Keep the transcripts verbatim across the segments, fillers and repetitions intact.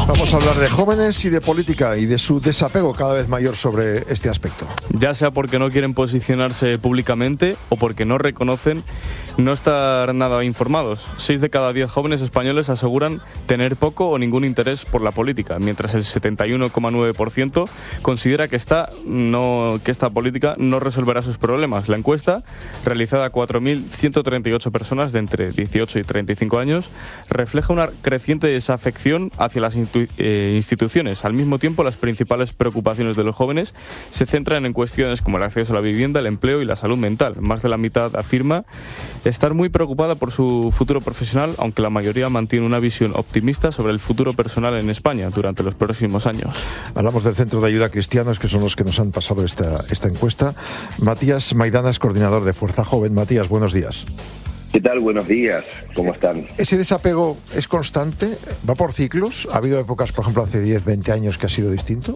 Vamos a hablar de jóvenes y de política y de su desapego cada vez mayor sobre este aspecto. Ya sea porque no quieren posicionarse públicamente o porque no reconocen no estar nada informados. Seis de cada diez jóvenes españoles aseguran tener poco o ningún interés por la política, mientras el setenta y uno coma nueve por ciento considera que esta, no, que esta política no resolverá sus problemas. La encuesta, realizada a cuatro mil ciento treinta y ocho personas de entre dieciocho y treinta y cinco años, refleja una creciente desafección hacia las institu- eh, instituciones. Al mismo tiempo, las principales preocupaciones de los jóvenes se centran en cuestiones como el acceso a la vivienda, el empleo y la salud mental. Más de la mitad afirma estar muy preocupada por su futuro profesional, aunque la mayoría mantiene una visión optimista sobre el futuro personal en España durante los próximos años. Hablamos del Centro de Ayuda a Cristianos, que son los que nos han pasado esta, esta encuesta. Matías Maidana es coordinador de Fuerza Joven. Matías, buenos días. ¿Qué tal? Buenos días. ¿Cómo están? ¿Ese desapego es constante? ¿Va por ciclos? ¿Ha habido épocas, por ejemplo, hace diez, veinte años que ha sido distinto?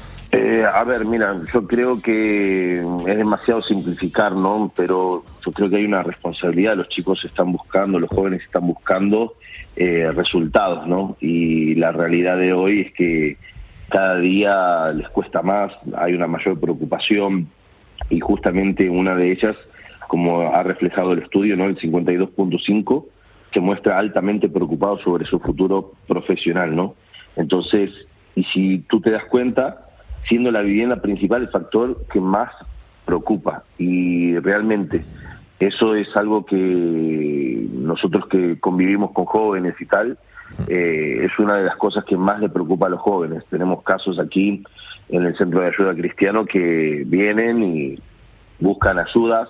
Eh, a ver, mira, yo creo que es demasiado simplificar, ¿no? Pero yo creo que hay una responsabilidad. Los chicos están buscando, los jóvenes están buscando eh, resultados, ¿no? Y la realidad de hoy es que cada día les cuesta más, hay una mayor preocupación y justamente una de ellas, como ha reflejado el estudio, ¿no? El cincuenta y dos punto cinco se muestra altamente preocupado sobre su futuro profesional, ¿no? Entonces, y si tú te das cuenta, siendo la vivienda principal el factor que más preocupa, y realmente eso es algo que nosotros que convivimos con jóvenes y tal, eh, es una de las cosas que más le preocupa a los jóvenes. Tenemos casos aquí en el Centro de Ayuda Cristiano que vienen y buscan ayudas,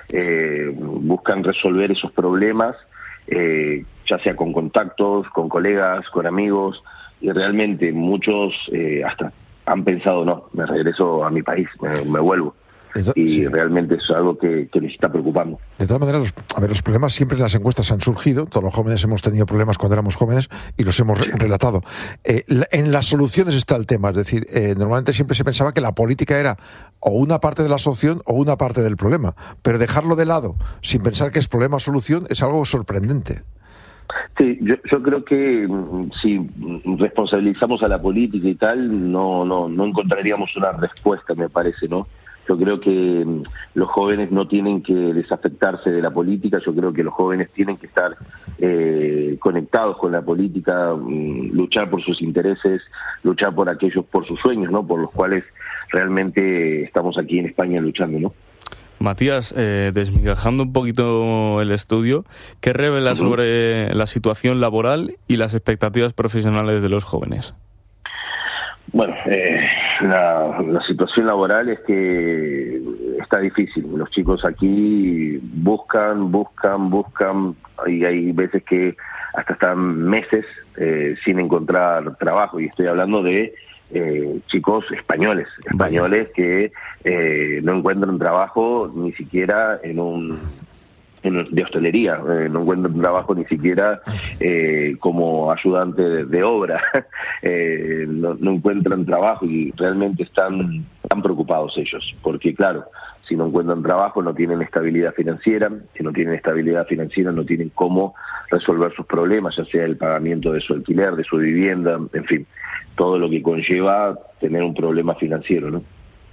eh, buscan resolver esos problemas, eh, ya sea con contactos, con colegas, con amigos, y realmente muchos eh, hasta han pensado, no, me regreso a mi país, me, me vuelvo. Y sí, realmente es algo que, que les está preocupando. De todas maneras, los, a ver, los problemas siempre en las encuestas han surgido. Todos los jóvenes hemos tenido problemas cuando éramos jóvenes y los hemos re- relatado. Eh, la, en las soluciones está el tema. Es decir, eh, normalmente siempre se pensaba que la política era o una parte de la solución o una parte del problema. Pero dejarlo de lado sin pensar que es problema o solución es algo sorprendente. Sí, yo, yo creo que si responsabilizamos a la política y tal, no, no, no encontraríamos una respuesta, me parece, ¿no? Yo creo que los jóvenes no tienen que desafectarse de la política, yo creo que los jóvenes tienen que estar eh, conectados con la política, um, luchar por sus intereses, luchar por aquellos, por sus sueños, ¿no? Por los cuales realmente estamos aquí en España luchando, ¿no? Matías, eh, desmigajando un poquito el estudio, ¿qué revela uh-huh. sobre la situación laboral y las expectativas profesionales de los jóvenes? Bueno, eh, la, la situación laboral es que está difícil. Los chicos aquí buscan, buscan, buscan, y hay veces que hasta están meses eh, sin encontrar trabajo, y estoy hablando de eh, chicos españoles, españoles que eh, no encuentran trabajo ni siquiera en un... de hostelería, eh, no encuentran trabajo ni siquiera eh, como ayudante de, de obra, eh, no, no encuentran trabajo y realmente están tan preocupados ellos, porque claro, si no encuentran trabajo no tienen estabilidad financiera, si no tienen estabilidad financiera no tienen cómo resolver sus problemas, ya sea el pagamiento de su alquiler, de su vivienda, en fin, todo lo que conlleva tener un problema financiero, ¿no?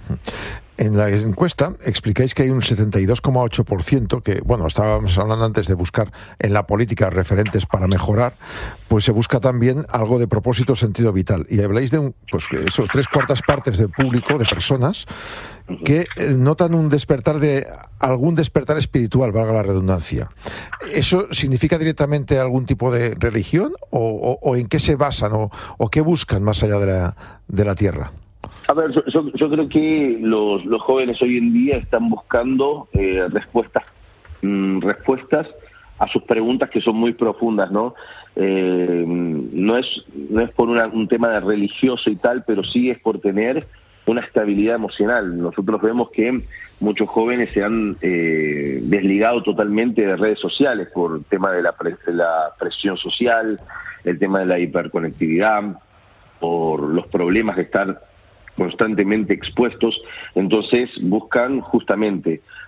En la encuesta explicáis que hay un setenta y dos coma ocho por ciento que, bueno, estábamos hablando antes de buscar en la política referentes para mejorar, pues se busca también algo de propósito, sentido vital. Y habláis de un, pues eso, tres cuartas partes del público, de personas, que notan un despertar de, algún despertar espiritual, valga la redundancia. ¿Eso significa directamente algún tipo de religión? ¿O, o, o en qué se basan? O, ¿O qué buscan más allá de la, de la tierra? A ver, yo, yo, yo creo que los, los jóvenes hoy en día están buscando eh, respuestas mmm, respuestas a sus preguntas que son muy profundas, ¿no? Eh, no es no es por una, un tema de religioso y tal, pero sí es por tener una estabilidad emocional. Nosotros vemos que muchos jóvenes se han eh, desligado totalmente de redes sociales por el tema de la, pre- de la presión social, el tema de la hiperconectividad, por los problemas de estar constantemente expuestos, entonces buscan justamente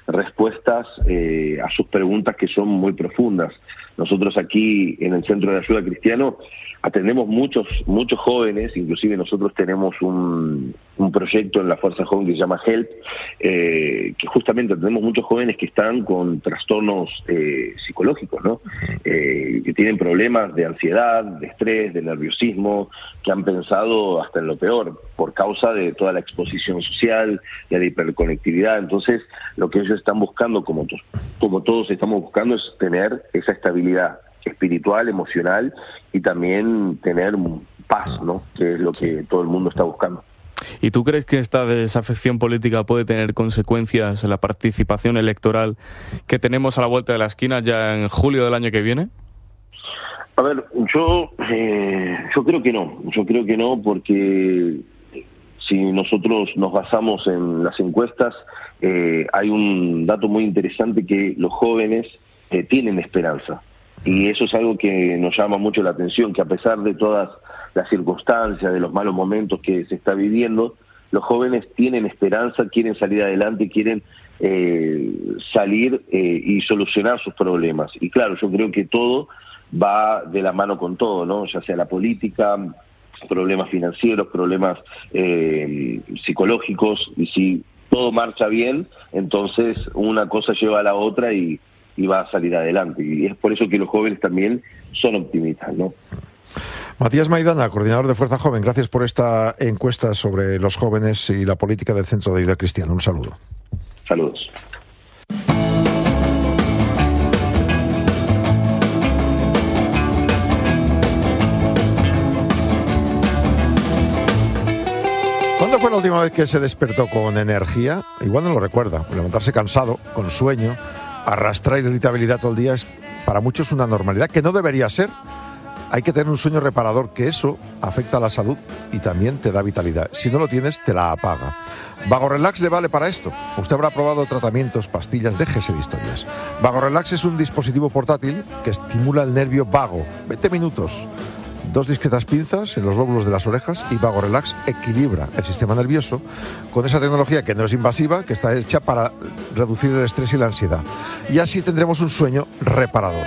respuestas eh, a sus preguntas que son muy profundas. Nosotros aquí en el Centro de Ayuda Cristiano atendemos muchos muchos jóvenes, inclusive nosotros tenemos un, un proyecto en la Fuerza Joven que se llama Help, eh, que justamente atendemos muchos jóvenes que están con trastornos eh, psicológicos, ¿no? Eh, que tienen problemas de ansiedad, de estrés, de nerviosismo, que han pensado hasta en lo peor por causa de toda la exposición social, de la hiperconectividad. Entonces, lo que ellos están buscando, como, to- como todos estamos buscando, es tener esa estabilidad espiritual, emocional y también tener paz, ¿no? Que es lo que todo el mundo está buscando. ¿Y tú crees que esta desafección política puede tener consecuencias en la participación electoral que tenemos a la vuelta de la esquina ya en julio del año que viene? A ver, yo eh, yo creo que no, yo creo que no, porque si nosotros nos basamos en las encuestas, eh, hay un dato muy interesante que los jóvenes eh, tienen esperanza. Y eso es algo que nos llama mucho la atención, que a pesar de todas las circunstancias, de los malos momentos que se está viviendo, los jóvenes tienen esperanza, quieren salir adelante, quieren eh, salir eh, y solucionar sus problemas. Y claro, yo creo que todo va de la mano con todo, ¿no? Ya sea la política, problemas financieros, problemas eh, psicológicos, y si todo marcha bien, entonces una cosa lleva a la otra y y va a salir adelante. Y es por eso que los jóvenes también son optimistas, ¿no? Matías Maidana, coordinador de Fuerza Joven, gracias por esta encuesta sobre los jóvenes y la política del Centro de Ayuda Cristiana. Un saludo. Saludos. ¿Cuándo fue la última vez que se despertó con energía? Igual no lo recuerda. Levantarse cansado, con sueño, arrastrar irritabilidad todo el día es para muchos una normalidad que no debería ser. Hay que tener un sueño reparador, que eso afecta a la salud y también te da vitalidad. Si no lo tienes, te la apaga. Vago Relax le vale para esto. Usted habrá probado tratamientos, pastillas, déjese de historias. Vago Relax es un dispositivo portátil que estimula el nervio vago. veinte minutos. Dos discretas pinzas en los lóbulos de las orejas y Vago Relax equilibra el sistema nervioso con esa tecnología que no es invasiva, que está hecha para reducir el estrés y la ansiedad. Y así tendremos un sueño reparador.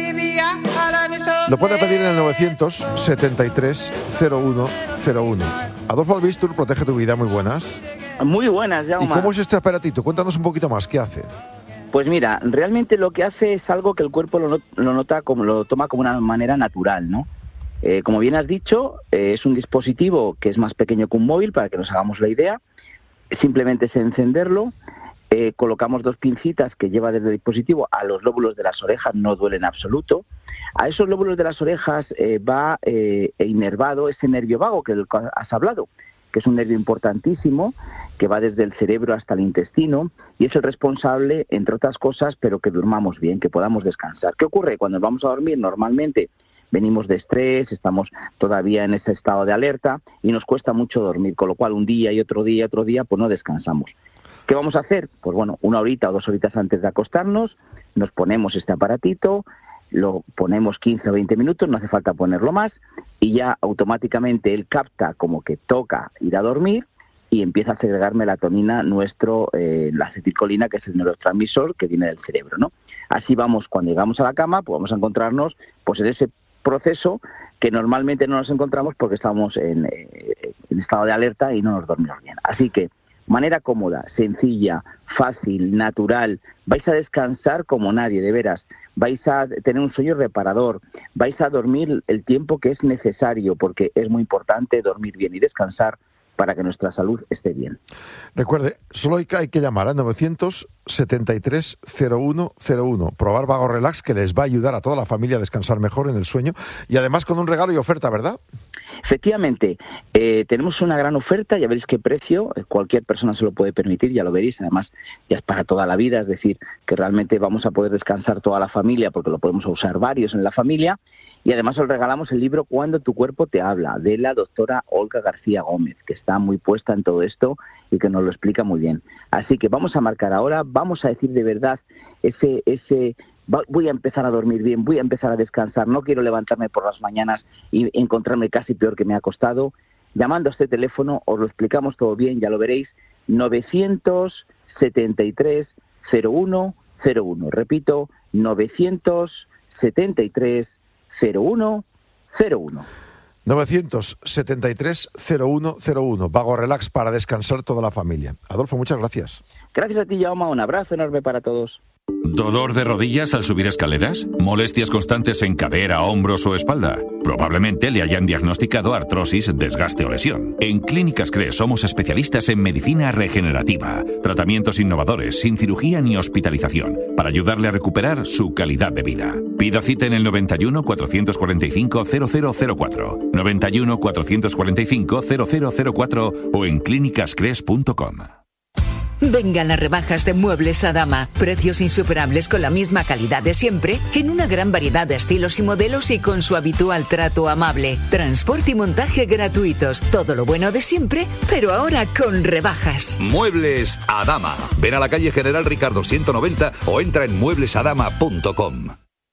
Lo puede pedir en el novecientos setenta y tres cero uno cero uno. Adolfo Albistur, protege tu vida. Muy buenas. Muy buenas, Jaume. ¿Y cómo es este aparatito? Cuéntanos un poquito más. ¿Qué hace? Pues mira, realmente lo que hace es algo que el cuerpo lo, not- lo nota como lo toma como una manera natural, ¿no? Eh, como bien has dicho, eh, es un dispositivo que es más pequeño que un móvil, para que nos hagamos la idea. Simplemente es encenderlo, eh, colocamos dos pincitas que lleva desde el dispositivo a los lóbulos de las orejas, no duele en absoluto. A esos lóbulos de las orejas eh, va eh, inervado ese nervio vago que del cual has hablado, que es un nervio importantísimo, que va desde el cerebro hasta el intestino, y es el responsable, entre otras cosas, pero que durmamos bien, que podamos descansar. ¿Qué ocurre? Cuando vamos a dormir, normalmente venimos de estrés, estamos todavía en ese estado de alerta y nos cuesta mucho dormir, con lo cual un día y otro día y otro día pues no descansamos. ¿Qué vamos a hacer? Pues bueno, una horita o dos horitas antes de acostarnos nos ponemos este aparatito, lo ponemos quince o veinte minutos, no hace falta ponerlo más, y ya automáticamente él capta como que toca ir a dormir y empieza a segregar melatonina, nuestro, eh, la acetilcolina, que es el neurotransmisor que viene del cerebro, ¿no? Así vamos, cuando llegamos a la cama, pues vamos a encontrarnos pues en ese proceso que normalmente no nos encontramos porque estamos en, eh, en estado de alerta y no nos dormimos bien. Así que, manera cómoda, sencilla, fácil, natural, vais a descansar como nadie, de veras. Vais a tener un sueño reparador, vais a dormir el tiempo que es necesario, porque es muy importante dormir bien y descansar para que nuestra salud esté bien. Recuerde, solo hay que, hay que llamar a novecientos setenta y tres cero uno cero uno. Probar Vago Relax, que les va a ayudar a toda la familia a descansar mejor en el sueño, y además con un regalo y oferta, ¿verdad? Efectivamente, eh, tenemos una gran oferta, ya veréis qué precio, cualquier persona se lo puede permitir, ya lo veréis, además ya es para toda la vida, es decir, que realmente vamos a poder descansar toda la familia porque lo podemos usar varios en la familia, y además os regalamos el libro Cuando tu cuerpo te habla, de la doctora Olga García Gómez, que está muy puesta en todo esto y que nos lo explica muy bien. Así que vamos a marcar ahora, vamos a decir de verdad ese... ese voy a empezar a dormir bien, voy a empezar a descansar, no quiero levantarme por las mañanas y encontrarme casi peor que me ha costado. Llamando a este teléfono os lo explicamos todo bien, ya lo veréis, novecientos setenta y tres cero uno cero uno. Repito, novecientos setenta y tres cero uno cero uno. novecientos setenta y tres cero uno cero uno. Vago Relax para descansar toda la familia. Adolfo, muchas gracias. Gracias a ti, Jaume. Un abrazo enorme para todos. ¿Dolor de rodillas al subir escaleras? ¿Molestias constantes en cadera, hombros o espalda? Probablemente le hayan diagnosticado artrosis, desgaste o lesión. En Clínicas Cres somos especialistas en medicina regenerativa, tratamientos innovadores, sin cirugía ni hospitalización, para ayudarle a recuperar su calidad de vida. Pida cita en el noventa y uno, cuatrocientos cuarenta y cinco, cero cero cero cuatro, noventa y uno, cuatrocientos cuarenta y cinco, cero cero cero cuatro o en clínicas cres punto com. Vengan las rebajas de Muebles Adama. Precios insuperables con la misma calidad de siempre, en una gran variedad de estilos y modelos y con su habitual trato amable. Transporte y montaje gratuitos. Todo lo bueno de siempre, pero ahora con rebajas. Muebles Adama. Ven a la calle General Ricardo ciento noventa o entra en muebles adama punto com.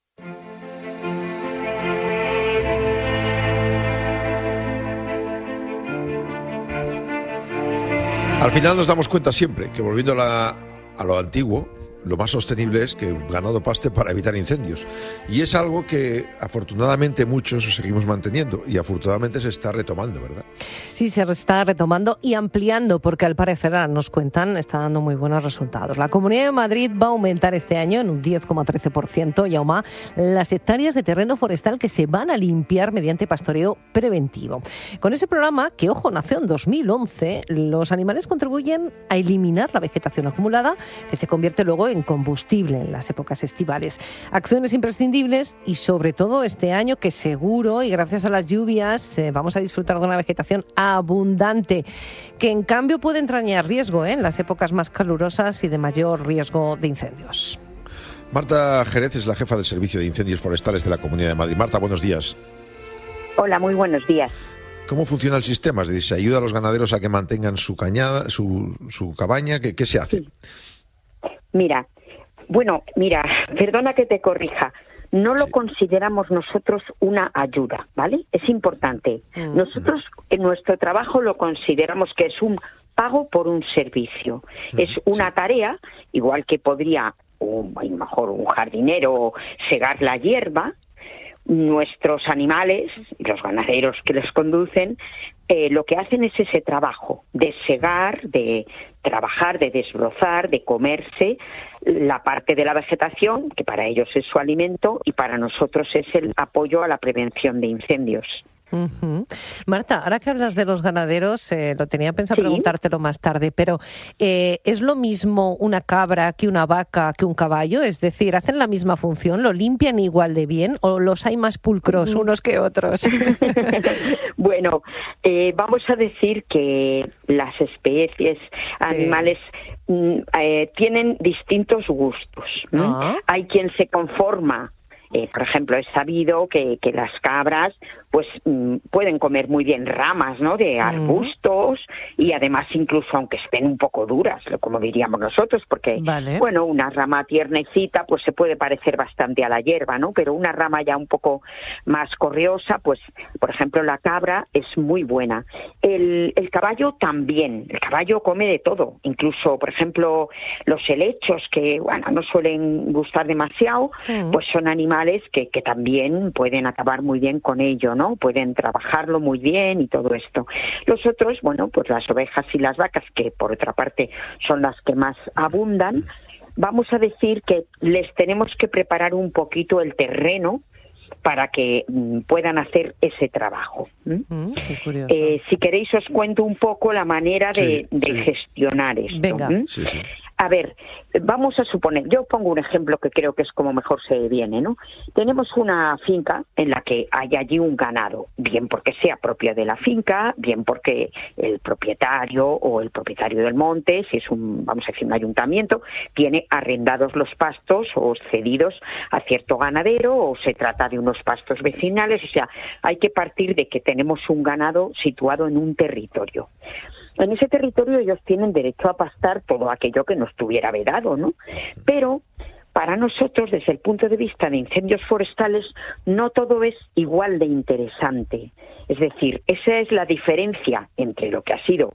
Al final nos damos cuenta siempre que, volviendo a, la, a lo antiguo, lo más sostenible es que ganado paste para evitar incendios. Y es algo que afortunadamente muchos seguimos manteniendo y afortunadamente se está retomando, ¿verdad? Sí, se está retomando y ampliando porque al parecer, nos cuentan, está dando muy buenos resultados. La Comunidad de Madrid va a aumentar este año en un diez coma trece por ciento, y aún más, las hectáreas de terreno forestal que se van a limpiar mediante pastoreo preventivo. Con ese programa, que ojo, nació en dos mil once, los animales contribuyen a eliminar la vegetación acumulada que se convierte luego en combustible en las épocas estivales. Acciones imprescindibles y sobre todo este año que seguro y gracias a las lluvias eh, vamos a disfrutar de una vegetación abundante que en cambio puede entrañar riesgo ¿eh? en las épocas más calurosas y de mayor riesgo de incendios. Marta Jerez es la jefa del Servicio de Incendios Forestales de la Comunidad de Madrid. Marta, buenos días. Hola, muy buenos días. ¿Cómo funciona el sistema? Es decir, ¿se ayuda a los ganaderos a que mantengan su cañada, su, su cabaña? ¿Qué, qué se hace? Sí. Mira, bueno, mira, perdona que te corrija. No lo consideramos nosotros una ayuda, ¿vale? Es importante. Mm. Nosotros en nuestro trabajo lo consideramos que es un pago por un servicio. Mm. Es una tarea, igual que podría, un, a lo mejor un jardinero segar la hierba. Nuestros animales, los ganaderos que los conducen, eh, lo que hacen es ese trabajo de segar, de trabajar, de desbrozar, de comerse la parte de la vegetación, que para ellos es su alimento, y para nosotros es el apoyo a la prevención de incendios. Uh-huh. Marta, ahora que hablas de los ganaderos, eh, lo tenía pensado ¿Sí? preguntártelo más tarde, pero eh, ¿es lo mismo una cabra que una vaca que un caballo? Es decir, ¿hacen la misma función? ¿Lo limpian igual de bien o los hay más pulcros uh-huh. unos que otros? Bueno, eh, vamos a decir que las especies sí. animales eh, tienen distintos gustos. Uh-huh. Hay quien se conforma. Eh, por ejemplo, es sabido que, que las cabras pues mm, pueden comer muy bien ramas, ¿no?, de arbustos mm. y además incluso aunque estén un poco duras, como diríamos nosotros, porque vale. bueno, una rama tiernecita pues se puede parecer bastante a la hierba, ¿no?, pero una rama ya un poco más correosa, pues por ejemplo la cabra es muy buena. El, el caballo también, el caballo come de todo, incluso por ejemplo los helechos que bueno no suelen gustar demasiado, mm. pues son animales que, que también pueden acabar muy bien con ello, ¿no? Pueden trabajarlo muy bien y todo esto. Los otros, bueno, pues las ovejas y las vacas, que por otra parte son las que más abundan, vamos a decir que les tenemos que preparar un poquito el terreno para que mm, puedan hacer ese trabajo. ¿Mm? Qué curioso. Eh, si queréis os cuento un poco la manera de, sí, de sí. gestionar esto. Venga. ¿Mm? Sí, sí. A ver, vamos a suponer, yo pongo un ejemplo que creo que es como mejor se viene, ¿no? Tenemos una finca en la que hay allí un ganado, bien porque sea propio de la finca, bien porque el propietario o el propietario del monte, si es un, vamos a decir, un ayuntamiento, tiene arrendados los pastos o cedidos a cierto ganadero o se trata de unos pastos vecinales, o sea, hay que partir de que tenemos un ganado situado en un territorio. En ese territorio ellos tienen derecho a pastar todo aquello que no estuviera vedado, ¿no? Pero para nosotros, desde el punto de vista de incendios forestales, no todo es igual de interesante. Es decir, esa es la diferencia entre lo que ha sido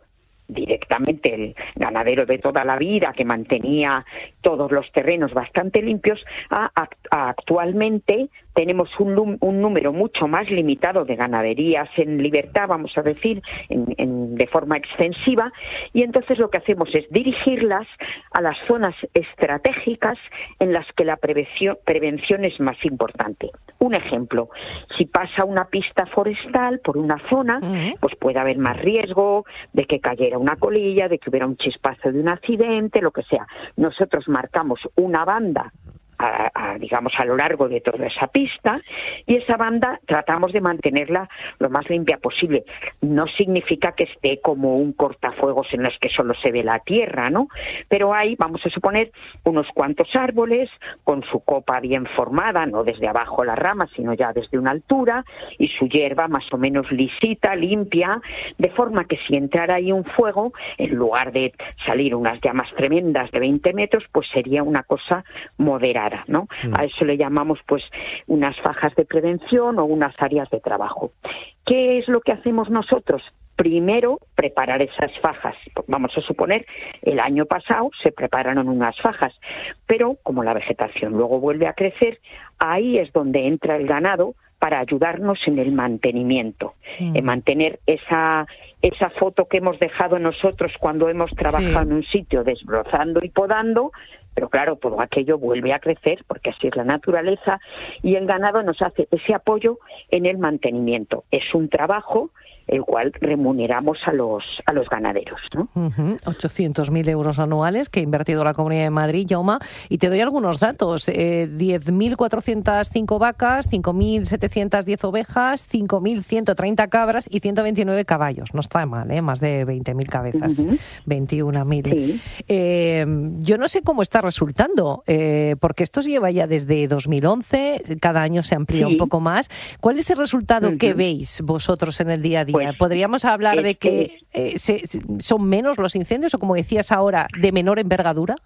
directamente el ganadero de toda la vida, que mantenía todos los terrenos bastante limpios, a, a, a actualmente tenemos un, un número mucho más limitado de ganaderías en libertad, vamos a decir, en, en, de forma extensiva, y entonces lo que hacemos es dirigirlas a las zonas estratégicas en las que la prevención, prevención es más importante. Un ejemplo, si pasa una pista forestal por una zona, uh-huh. pues puede haber más riesgo de que cayera una colilla, de que hubiera un chispazo de un accidente, lo que sea. Nosotros marcamos una banda A, a, digamos, a lo largo de toda esa pista, y esa banda tratamos de mantenerla lo más limpia posible. No significa que esté como un cortafuegos en los que solo se ve la tierra, ¿no? Pero hay, vamos a suponer, unos cuantos árboles con su copa bien formada, no desde abajo las ramas, sino ya desde una altura, y su hierba más o menos lisita, limpia, de forma que si entrara ahí un fuego, en lugar de salir unas llamas tremendas de veinte metros, pues sería una cosa moderada, ¿no? Mm. A eso le llamamos pues unas fajas de prevención o unas áreas de trabajo. ¿Qué es lo que hacemos nosotros? Primero, preparar esas fajas. Vamos a suponer, el año pasado se prepararon unas fajas, pero como la vegetación luego vuelve a crecer, ahí es donde entra el ganado para ayudarnos en el mantenimiento, mm. en mantener esa esa foto que hemos dejado nosotros cuando hemos trabajado sí. en un sitio desbrozando y podando. Pero claro, todo aquello vuelve a crecer porque así es la naturaleza, y el ganado nos hace ese apoyo en el mantenimiento. Es un trabajo el cual remuneramos a los a los ganaderos, ¿no? Uh-huh. ochocientos mil euros anuales que ha invertido la Comunidad de Madrid, Jaume, y te doy algunos datos. Eh, diez mil cuatrocientas cinco vacas, cinco mil setecientas diez ovejas, cinco mil ciento treinta cabras y ciento veintinueve caballos. No está mal, ¿eh? Más de veinte mil cabezas, uh-huh. veintiún mil. Sí. Eh, yo no sé cómo está resultando, eh, porque esto se lleva ya desde dos mil once, cada año se amplía sí. un poco más. ¿Cuál es el resultado uh-huh. que veis vosotros en el día a día? Pues, ¿podríamos hablar de que eh, se, son menos los incendios o, como decías ahora, de menor envergadura?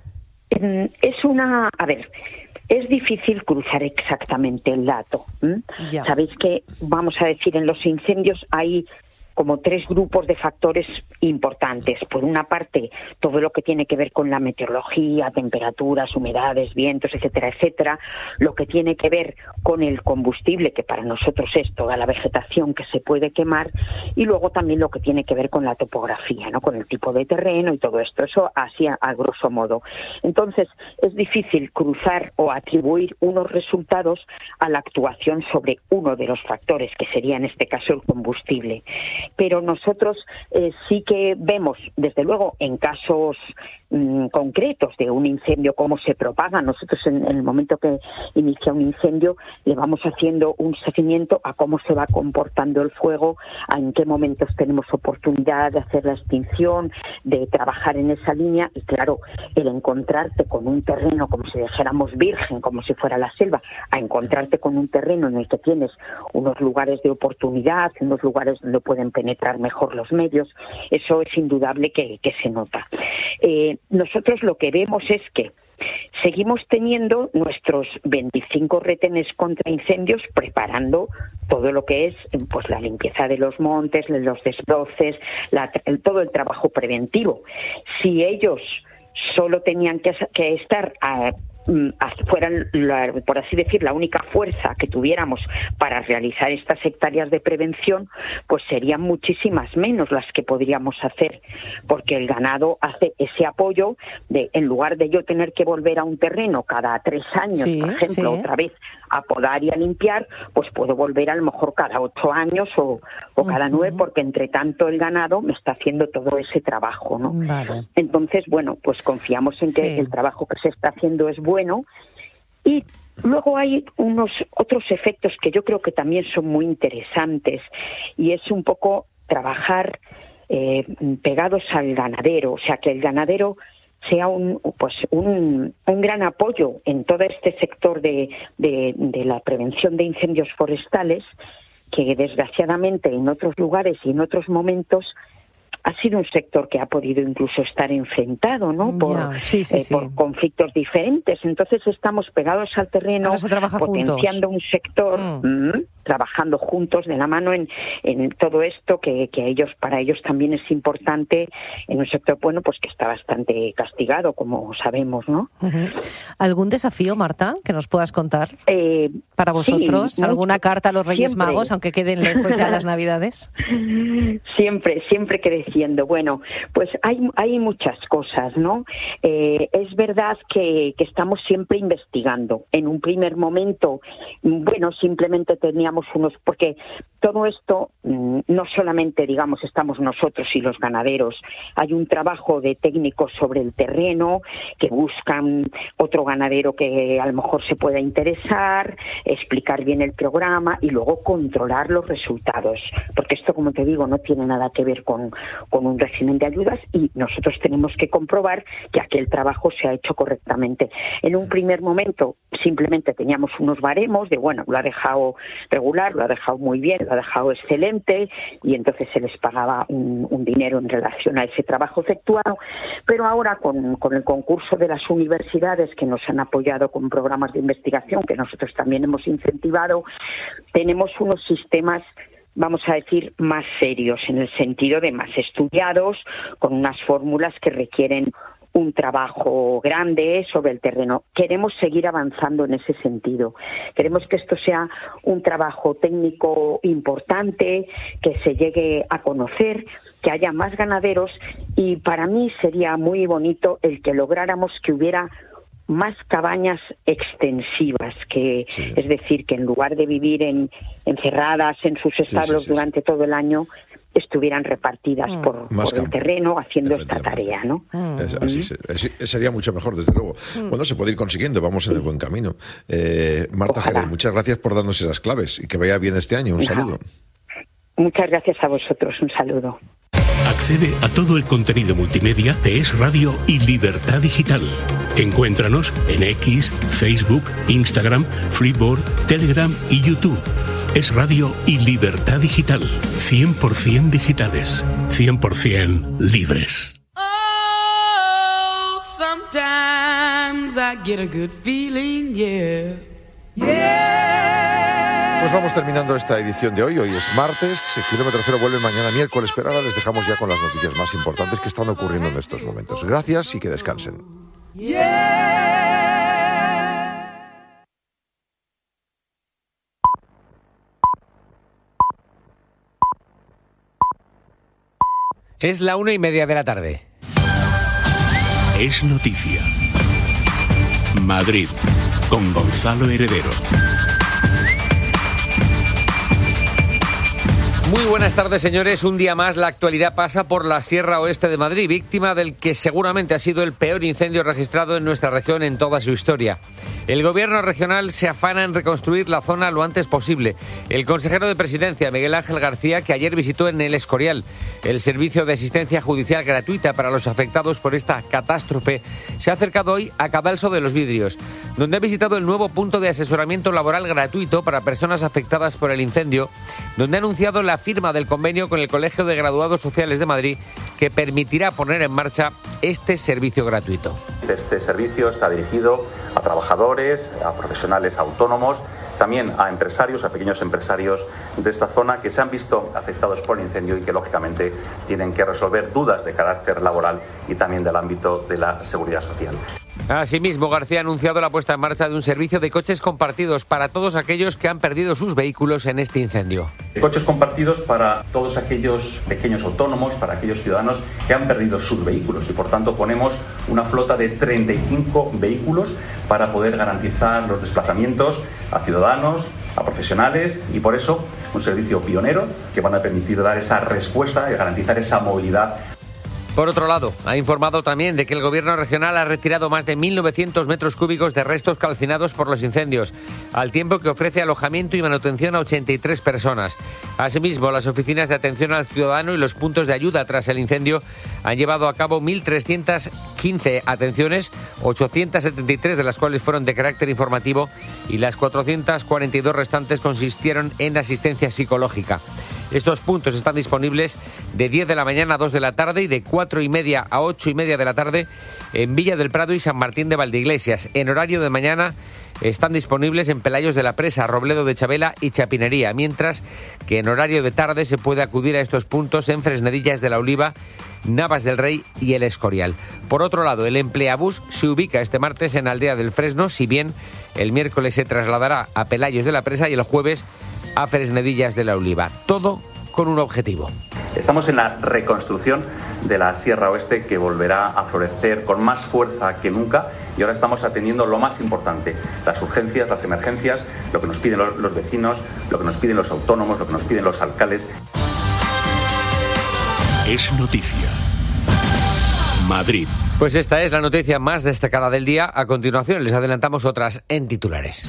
Es una... A ver, es difícil cruzar exactamente el dato. Sabéis que, vamos a decir, en los incendios hay como tres grupos de factores importantes. Por una parte, todo lo que tiene que ver con la meteorología, temperaturas, humedades, vientos, etcétera, etcétera. Lo que tiene que ver con el combustible, que para nosotros es toda la vegetación que se puede quemar. Y luego también lo que tiene que ver con la topografía, ¿no? Con el tipo de terreno y todo esto. Eso así a, a grosso modo. Entonces, es difícil cruzar o atribuir unos resultados a la actuación sobre uno de los factores, que sería en este caso el combustible. Pero nosotros eh, sí que vemos, desde luego, en casos mmm, concretos de un incendio, cómo se propaga. Nosotros en, en el momento que inicia un incendio le vamos haciendo un seguimiento a cómo se va comportando el fuego, a en qué momentos tenemos oportunidad de hacer la extinción, de trabajar en esa línea. Y claro, el encontrarte con un terreno como si dijéramos virgen, como si fuera la selva, a encontrarte con un terreno en el que tienes unos lugares de oportunidad, unos lugares donde pueden penetrar mejor los medios, eso es indudable que, que se nota. Eh, nosotros lo que vemos es que seguimos teniendo nuestros veinticinco retenes contra incendios, preparando todo lo que es pues la limpieza de los montes, los desbroces, la, el, todo el trabajo preventivo. Si ellos solo tenían que, que estar a fueran, la, por así decir, la única fuerza que tuviéramos para realizar estas hectáreas de prevención, pues serían muchísimas menos las que podríamos hacer, porque el ganado hace ese apoyo de, en lugar de yo tener que volver a un terreno cada tres años, sí, por ejemplo, sí. otra vez a podar y a limpiar, pues puedo volver a lo mejor cada ocho años o, o cada uh-huh. nueve, porque entre tanto el ganado me está haciendo todo ese trabajo, ¿no? Vale. Entonces, bueno, pues confiamos en que sí. el trabajo que se está haciendo es bueno. Bueno, y luego hay unos otros efectos que yo creo que también son muy interesantes, y es un poco trabajar eh, pegados al ganadero, o sea, que el ganadero sea un pues un, un gran apoyo en todo este sector de, de, de la prevención de incendios forestales, que desgraciadamente en otros lugares y en otros momentos ha sido un sector que ha podido incluso estar enfrentado, ¿no? Por, ya, sí, sí, eh, sí. por conflictos diferentes. Entonces estamos pegados al terreno, potenciando juntos. un sector, mm. Mmm, trabajando juntos de la mano en, en todo esto que, que a ellos, para ellos también es importante, en un sector, bueno, pues que está bastante castigado, como sabemos, ¿no? Uh-huh. ¿Algún desafío, Marta, que nos puedas contar eh, para vosotros? Sí, ¿Alguna carta a los Reyes siempre. Magos, aunque queden lejos ya las Navidades? Siempre, siempre creciendo. Bueno, pues hay, hay muchas cosas, ¿no? Eh, es verdad que, que estamos siempre investigando. En un primer momento, bueno, simplemente teníamos unos, porque todo esto no solamente, digamos, estamos nosotros y los ganaderos, hay un trabajo de técnicos sobre el terreno que buscan otro ganadero que a lo mejor se pueda interesar, explicar bien el programa y luego controlar los resultados, porque esto, como te digo, no tiene nada que ver con, con un régimen de ayudas y nosotros tenemos que comprobar que aquel trabajo se ha hecho correctamente. En un primer momento simplemente teníamos unos baremos de, bueno, lo ha dejado regular, lo ha dejado muy bien, lo ha dejado excelente, y entonces se les pagaba un, un dinero en relación a ese trabajo efectuado, pero ahora con, con el concurso de las universidades que nos han apoyado con programas de investigación que nosotros también hemos incentivado, tenemos unos sistemas, vamos a decir, más serios, en el sentido de más estudiados, con unas fórmulas que requieren un trabajo grande sobre el terreno. Queremos seguir avanzando en ese sentido. Queremos que esto sea un trabajo técnico importante, que se llegue a conocer, que haya más ganaderos, y para mí sería muy bonito el que lográramos que hubiera más cabañas extensivas, que sí. Es decir, que en lugar de vivir en, encerradas en sus establos sí, sí, sí, durante sí. todo el año, estuvieran repartidas mm. por, por el terreno haciendo esta tarea, ¿no? Mm. Es, así, ¿Mm? Sería mucho mejor, desde luego. Mm. Bueno, se puede ir consiguiendo, vamos en el buen camino. Eh, Marta Jerez, muchas gracias por darnos esas claves y que vaya bien este año. Un Ajá. saludo. Muchas gracias a vosotros, un saludo. Accede a todo el contenido multimedia de Es Radio y Libertad Digital. Encuéntranos en X, Facebook, Instagram, Flipboard, Telegram y YouTube. Es Radio y Libertad Digital. cien por ciento digitales. cien por ciento libres. Oh, sometimes I get a good feeling, yeah. Yeah. Pues vamos terminando esta edición de hoy. Hoy es martes, el Kilómetro Cero vuelve mañana miércoles, pero ahora les dejamos ya con las noticias más importantes que están ocurriendo en estos momentos. Gracias y que descansen. Yeah. Es la una y media de la tarde. Es noticia. Madrid, con Gonzalo Heredero. Muy buenas tardes, señores. Un día más la actualidad pasa por la Sierra Oeste de Madrid, víctima del que seguramente ha sido el peor incendio registrado en nuestra región en toda su historia. El gobierno regional se afana en reconstruir la zona lo antes posible. El consejero de Presidencia, Miguel Ángel García, que ayer visitó en El Escorial el servicio de asistencia judicial gratuita para los afectados por esta catástrofe, se ha acercado hoy a Cadalso de los Vidrios, donde ha visitado el nuevo punto de asesoramiento laboral gratuito para personas afectadas por el incendio, donde ha anunciado la firma del convenio con el Colegio de Graduados Sociales de Madrid, que permitirá poner en marcha este servicio gratuito. Este servicio está dirigido a trabajadores, a profesionales autónomos, también a empresarios, a pequeños empresarios de esta zona que se han visto afectados por el incendio y que lógicamente tienen que resolver dudas de carácter laboral y también del ámbito de la seguridad social. Asimismo, García ha anunciado la puesta en marcha de un servicio de coches compartidos para todos aquellos que han perdido sus vehículos en este incendio. Coches compartidos para todos aquellos pequeños autónomos, para aquellos ciudadanos que han perdido sus vehículos, y por tanto ponemos una flota de treinta y cinco vehículos para poder garantizar los desplazamientos a ciudadanos, a profesionales, y por eso un servicio pionero que van a permitir dar esa respuesta y garantizar esa movilidad. Por otro lado, ha informado también de que el gobierno regional ha retirado más de mil novecientos metros cúbicos de restos calcinados por los incendios, al tiempo que ofrece alojamiento y manutención a ochenta y tres personas. Asimismo, las oficinas de atención al ciudadano y los puntos de ayuda tras el incendio han llevado a cabo mil trescientas quince atenciones, ochocientas setenta y tres de las cuales fueron de carácter informativo y las cuatrocientas cuarenta y dos restantes consistieron en asistencia psicológica. Estos puntos están disponibles de diez de la mañana a dos de la tarde y de cuatro y media a ocho y media de la tarde en Villa del Prado y San Martín de Valdeiglesias. En horario de mañana están disponibles en Pelayos de la Presa, Robledo de Chabela y Chapinería, mientras que en horario de tarde se puede acudir a estos puntos en Fresnedillas de la Oliva, Navas del Rey y El Escorial. Por otro lado, el Empleabús se ubica este martes en Aldea del Fresno, si bien el miércoles se trasladará a Pelayos de la Presa y el jueves a Fresnedillas de la Oliva. Todo con un objetivo. Estamos en la reconstrucción de la Sierra Oeste, que volverá a florecer con más fuerza que nunca, y ahora estamos atendiendo lo más importante, las urgencias, las emergencias, lo que nos piden los, los vecinos, lo que nos piden los autónomos, lo que nos piden los alcaldes. Es noticia. Madrid. Pues esta es la noticia más destacada del día. A continuación les adelantamos otras en titulares.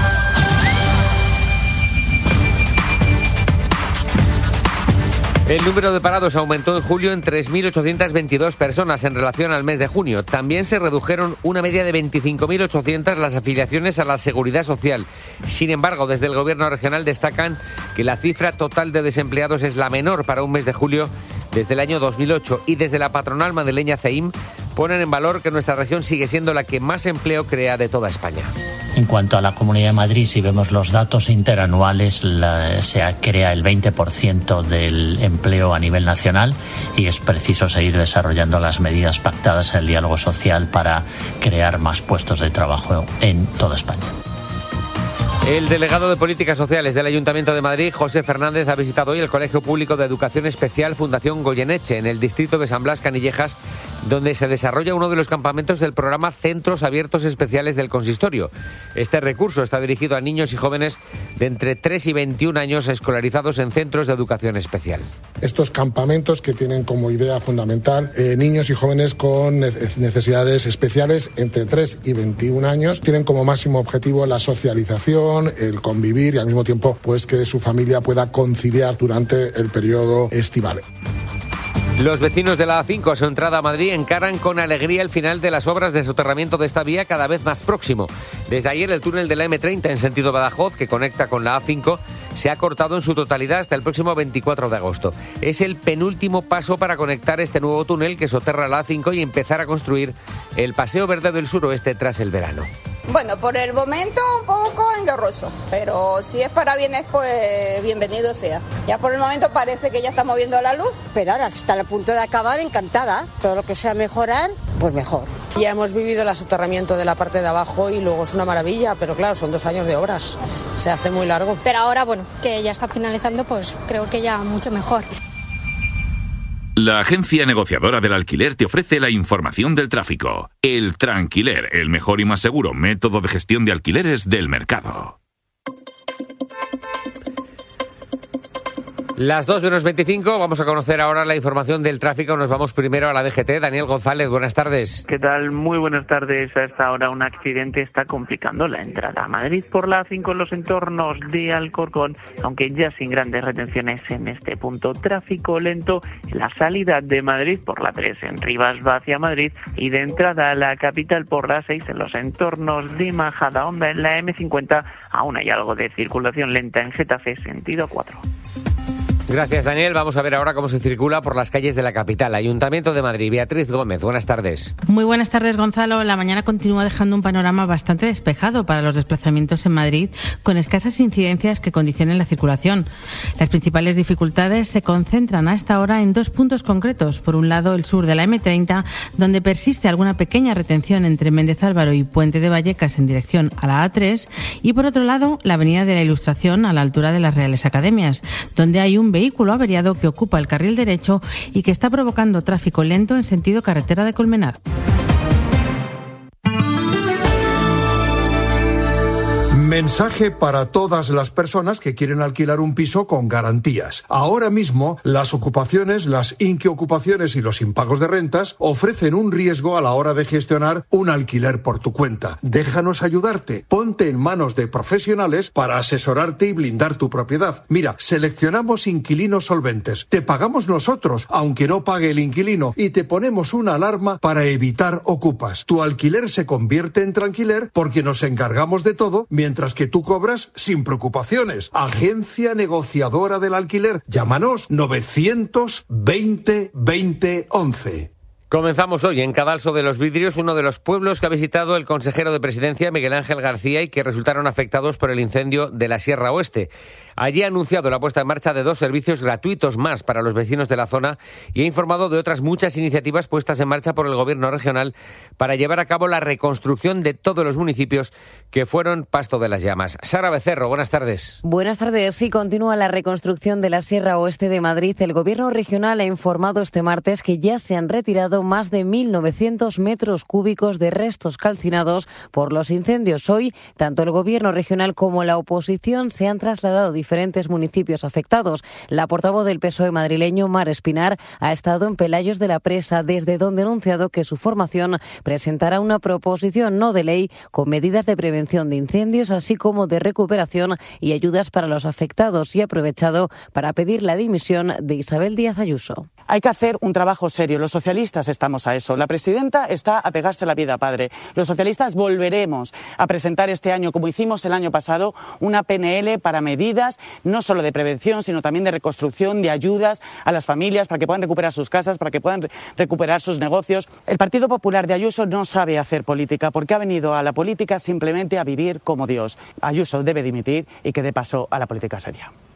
El número de parados aumentó en julio en tres mil ochocientas veintidós personas en relación al mes de junio. También se redujeron una media de veinticinco mil ochocientas las afiliaciones a la Seguridad Social. Sin embargo, desde el Gobierno regional destacan que la cifra total de desempleados es la menor para un mes de julio desde el año dos mil ocho, y desde la patronal madrileña C E I M ponen en valor que nuestra región sigue siendo la que más empleo crea de toda España. En cuanto a la Comunidad de Madrid, si vemos los datos interanuales, la, se crea el veinte por ciento del empleo a nivel nacional, y es preciso seguir desarrollando las medidas pactadas en el diálogo social para crear más puestos de trabajo en toda España. El delegado de Políticas Sociales del Ayuntamiento de Madrid, José Fernández, ha visitado hoy el Colegio Público de Educación Especial Fundación Goyeneche, en el distrito de San Blas, Canillejas, donde se desarrolla uno de los campamentos del programa Centros Abiertos Especiales del Consistorio. Este recurso está dirigido a niños y jóvenes de entre tres y veintiún años escolarizados en centros de educación especial. Estos campamentos, que tienen como idea fundamental eh, niños y jóvenes con necesidades especiales entre tres y veintiún años, tienen como máximo objetivo la socialización, el convivir y al mismo tiempo pues que su familia pueda conciliar durante el periodo estival. Los vecinos de la A cinco a su entrada a Madrid encaran con alegría el final de las obras de soterramiento de esta vía, cada vez más próximo. Desde ayer el túnel de la eme treinta en sentido Badajoz, que conecta con la A cinco, se ha cortado en su totalidad hasta el próximo veinticuatro de agosto. Es el penúltimo paso para conectar este nuevo túnel que soterra la A cinco y empezar a construir el Paseo Verde del Suroeste tras el verano. Bueno, por el momento un poco engorroso, pero si es para bienes, pues bienvenido sea. Ya por el momento parece que ya estamos viendo la luz. Pero ahora está a punto de acabar, encantada. Todo lo que sea mejorar, pues mejor. Ya hemos vivido el soterramiento de la parte de abajo y luego es una maravilla, pero claro, son dos años de obras. Se hace muy largo. Pero ahora, bueno, que ya está finalizando, pues creo que ya mucho mejor. La agencia negociadora del alquiler te ofrece la información del tráfico. El Tranquiler, el mejor y más seguro método de gestión de alquileres del mercado. Las dos menos veinticinco, vamos a conocer ahora la información del tráfico. Nos vamos primero a la D G T. Daniel González, buenas tardes. ¿Qué tal? Muy buenas tardes. A esta hora un accidente está complicando la entrada a Madrid por la A cinco en los entornos de Alcorcón, aunque ya sin grandes retenciones en este punto. Tráfico lento en la salida de Madrid por la tres en Rivas va hacia Madrid, y de entrada a la capital por la seis en los entornos de Majadahonda. En la eme cincuenta aún hay algo de circulación lenta en Getafe sentido cuatro. Gracias, Daniel. Vamos a ver ahora cómo se circula por las calles de la capital. Ayuntamiento de Madrid. Beatriz Gómez, buenas tardes. Muy buenas tardes, Gonzalo. La mañana continúa dejando un panorama bastante despejado para los desplazamientos en Madrid, con escasas incidencias que condicionen la circulación. Las principales dificultades se concentran a esta hora en dos puntos concretos. Por un lado, el sur de la eme treinta, donde persiste alguna pequeña retención entre Méndez Álvaro y Puente de Vallecas en dirección a la A tres. Y por otro lado, la avenida de la Ilustración a la altura de las Reales Academias, donde hay un vehículo averiado que ocupa el carril derecho y que está provocando tráfico lento en sentido carretera de Colmenar. Mensaje para todas las personas que quieren alquilar un piso con garantías. Ahora mismo, las ocupaciones, las inquiocupaciones y los impagos de rentas ofrecen un riesgo a la hora de gestionar un alquiler por tu cuenta. Déjanos ayudarte. Ponte en manos de profesionales para asesorarte y blindar tu propiedad. Mira, seleccionamos inquilinos solventes. Te pagamos nosotros, aunque no pague el inquilino, y te ponemos una alarma para evitar ocupas. Tu alquiler se convierte en tranquiler porque nos encargamos de todo mientras mientras que tú cobras sin preocupaciones. Agencia negociadora del alquiler. Llámanos novecientos veinte veinte once. Comenzamos hoy en Cadalso de los Vidrios, uno de los pueblos que ha visitado el consejero de Presidencia, Miguel Ángel García, y que resultaron afectados por el incendio de la Sierra Oeste. Allí ha anunciado la puesta en marcha de dos servicios gratuitos más para los vecinos de la zona y ha informado de otras muchas iniciativas puestas en marcha por el Gobierno regional para llevar a cabo la reconstrucción de todos los municipios que fueron pasto de las llamas. Sara Becerro, buenas tardes. Buenas tardes. Sí, continúa la reconstrucción de la Sierra Oeste de Madrid. El Gobierno regional ha informado este martes que ya se han retirado más de mil novecientos metros cúbicos de restos calcinados por los incendios. Hoy, tanto el Gobierno regional como la oposición se han trasladado a diferentes municipios afectados. La portavoz del P S O E madrileño, Mar Espinar, ha estado en Pelayos de la Presa, desde donde ha anunciado que su formación presentará una proposición no de ley con medidas de prevención de incendios, así como de recuperación y ayudas para los afectados, y ha aprovechado para pedir la dimisión de Isabel Díaz Ayuso. Hay que hacer un trabajo serio. Los socialistas estamos a eso. La presidenta está a pegarse la vida padre. Los socialistas volveremos a presentar este año, como hicimos el año pasado, una P N L para medidas no solo de prevención, sino también de reconstrucción, de ayudas a las familias para que puedan recuperar sus casas, para que puedan recuperar sus negocios. El Partido Popular de Ayuso no sabe hacer política porque ha venido a la política simplemente a vivir como Dios. Ayuso debe dimitir y que dé paso a la política seria.